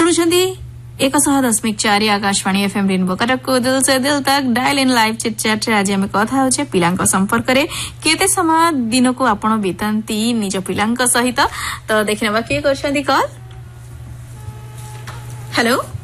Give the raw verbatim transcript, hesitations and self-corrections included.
शुणुछंदी एक सौ दशमिक चार आकाशवाणी एफएम रेनबो कटक दिल से दिल तक dial in live chit chat आज आम कथा होचे पिलांक संपर्क रे केते समय दिन को आपण बितांती निज पिलांक सहित तो देखिनबा के करछंदी कॉल हेलो